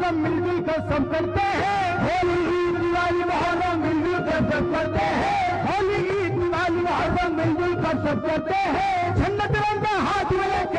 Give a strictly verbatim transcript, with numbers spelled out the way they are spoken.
मुहर्रम मिलजुल कर सब करते हैं, होली ईद दिवाली मुहर्रम मिलजुल कर सब करते हैं, होली ईद दिवाली मुहर्रम मिलजुल कर सब करते हैं। झंडा तिरंगा हाथ में लेके